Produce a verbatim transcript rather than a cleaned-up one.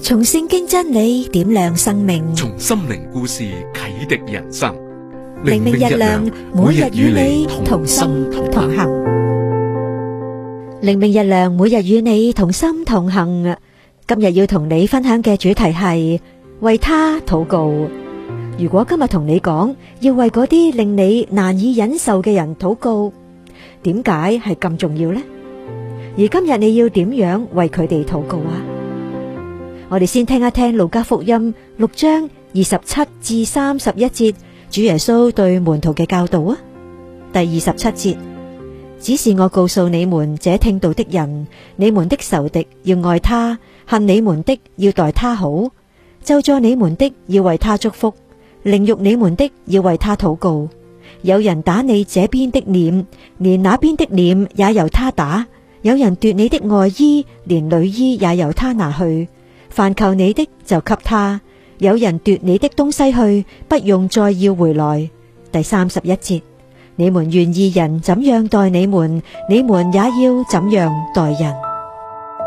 從聖經真理點亮生命， 從心靈故事啟迪人生。 靈命日亮，每日與你同心同行。靈命日亮，每日與你同心同行。今日要同你分享嘅主題係為他禱告。如果今日同你講要為嗰啲令你難以忍受嘅人禱告，點解係咁重要呢？而今日你要點樣為佢哋禱告啊？我哋先聽一聽路加福音六章二十七至三十一節，主耶穌對門徒嘅教導啊。第二十七節，只是我告訴你們這聽道的人，你們的仇敵要愛他，恨你們的要待他好，咒詛你們的要為他祝福，凌辱你們的要為他禱告。有人打你這邊的臉，連那邊的臉也由他打；有人奪你的外衣，連裡衣也由他拿去。凡求你的就給他，有人奪你的東西去，不用再要回來。第三十一節，你們願意人怎樣待你們，你們也要怎樣待人。